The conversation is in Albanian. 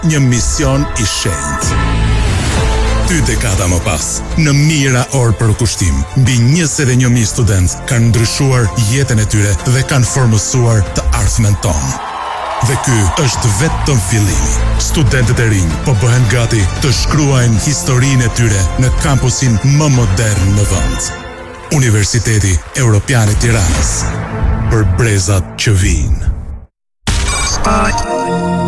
një mision I shenjtë. 2 dekada më pas, në mijëra orë për kushtim, mbi 21.000 studentë kanë ndryshuar jetën e tyre dhe kanë formësuar të ardhmen tonë. Dhe ky është vetëm fillimi. Studentët e rinj po bëhen gati të shkruajnë historinë e tyre në kampusin më modern në vend. Universiteti Evropian I Tiranës. Për brezat që vijnë.